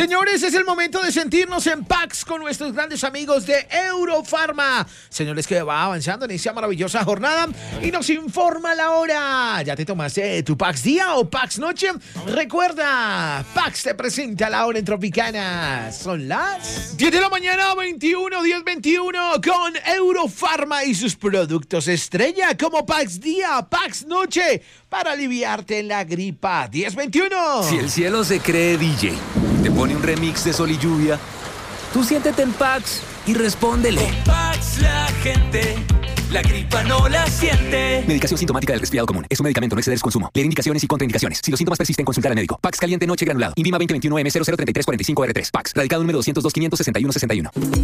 Señores, es el momento de sentirnos en Pax con nuestros grandes amigos de Eurofarma. Señores, que va avanzando en esta maravillosa jornada y nos informa la hora. ¿Ya te tomaste tu Pax día o Pax noche? Recuerda, Pax te presenta la hora en Tropicana. Son las 10 de la mañana, 10:21 con Eurofarma y sus productos estrella como Pax día, Pax noche para aliviarte en la gripa. 10:21. Si el cielo se cree DJ, te pone un remix de Sol y Lluvia, tú siéntete en Pax y respóndele. Con Pax la gente, la gripa no la siente. Medicación sintomática del resfriado común. Es un medicamento, no exceder su consumo. Leer indicaciones y contraindicaciones. Si los síntomas persisten, consultar al médico. Pax caliente noche granulado. INVIMA 2021 M003345R3. Pax. Radicado número 202 561 61.